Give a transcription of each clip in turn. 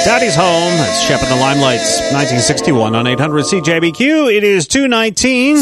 Daddy's Home. It's Shep and the Limelights, 1961 on 800 CJBQ. It is 2:19.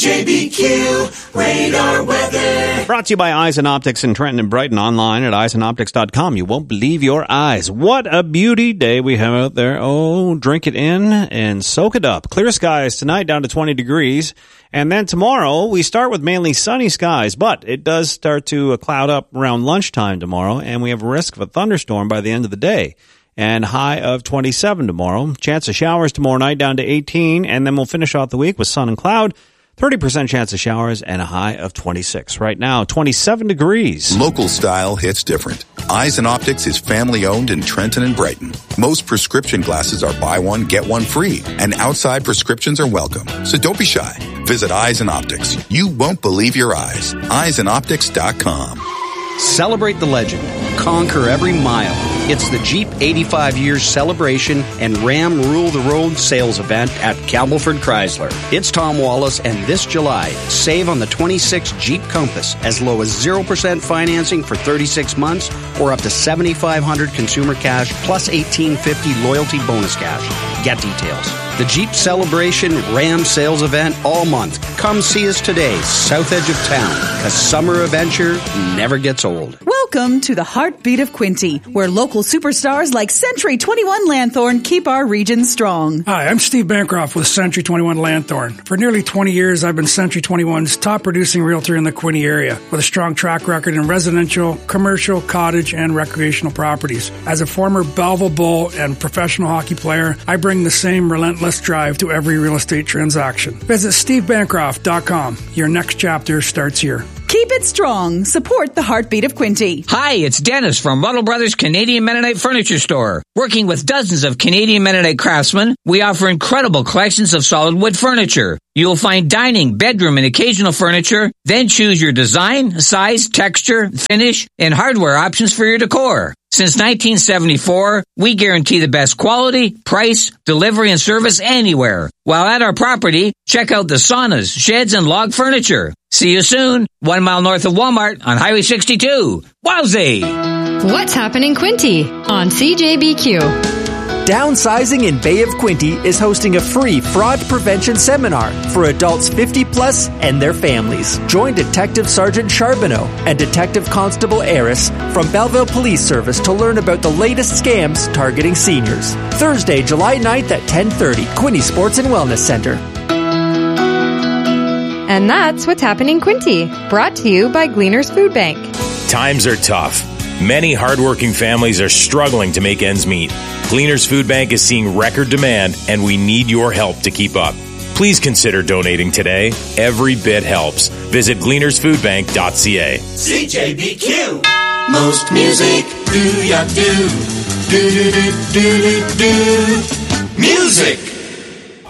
CJBQ Radar Weather. Brought to you by Eyes and Optics in Trenton and Brighton, online at eyesandoptics.com. You won't believe your eyes. What a beauty day we have out there. Oh, drink it in and soak it up. Clear skies tonight, down to 20 degrees. And then tomorrow, we start with mainly sunny skies, but it does start to cloud up around lunchtime tomorrow, and we have a risk of a thunderstorm by the end of the day. And high of 27 tomorrow. Chance of showers tomorrow night down to 18, and then we'll finish off the week with sun and cloud. 30% chance of showers and a high of 26. Right now, 27 degrees. Local style hits different. Eyes and Optics is family-owned in Trenton and Brighton. Most prescription glasses are buy one, get one free, and outside prescriptions are welcome. So don't be shy. Visit Eyes and Optics. You won't believe your eyes. eyesandoptics.com. Celebrate the legend. Conquer every mile. It's the Jeep 85 Years Celebration and Ram Rule the Road sales event at Campbellford Chrysler. It's Tom Wallace, and this July, save on the 26 Jeep Compass as low as 0% financing for 36 months or up to $7,500 consumer cash plus $1,850 loyalty bonus cash. Get details. The Jeep Celebration Ram sales event all month. Come see us today, south edge of town, because summer adventure never gets old. Welcome to the heartbeat of Quinte, where local superstars like Century 21 Lanthorn keep our region strong. Hi, I'm Steve Bancroft with Century 21 Lanthorn. For nearly 20 years, I've been Century 21's top producing realtor in the Quinte area, with a strong track record in residential, commercial, cottage, and recreational properties. As a former Belleville Bull and professional hockey player, I bring the same relentless drive to every real estate transaction. Visit stevebancroft.com. Your next chapter starts here. Keep it strong. Support the heartbeat of Quinte. Hi, it's Dennis from Ruddle Brothers Canadian Mennonite Furniture Store. Working with dozens of Canadian Mennonite craftsmen, we offer incredible collections of solid wood furniture. You'll find dining, bedroom, and occasional furniture. Then choose your design, size, texture, finish, and hardware options for your decor. Since 1974, we guarantee the best quality, price, delivery, and service anywhere. While at our property, check out the saunas, sheds, and log furniture. See you soon, 1 mile north of Walmart on Highway 62. Wowzee! What's happening, Quinte on CJBQ? Downsizing in Bay of Quinte is hosting a free fraud prevention seminar for adults 50 plus and their families. Join Detective Sergeant Charbonneau and Detective Constable Aris from Belleville Police Service to learn about the latest scams targeting seniors. Thursday, July 9th at 10:30, Quinte Sports and Wellness Center. And that's what's happening, Quinte. Brought to you by Gleaners Food Bank. Times are tough. Many hardworking families are struggling to make ends meet. Gleaners Food Bank is seeing record demand, and we need your help to keep up. Please consider donating today. Every bit helps. Visit gleanersfoodbank.ca. CJBQ. Most music, do ya do. Do do do do do do. Music.